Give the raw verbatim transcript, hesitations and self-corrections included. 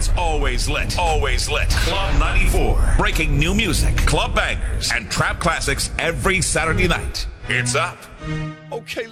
It's always lit. Always lit. Club ninety-four. Breaking new music, club bangers, and trap classics every Saturday night. It's up. Okay.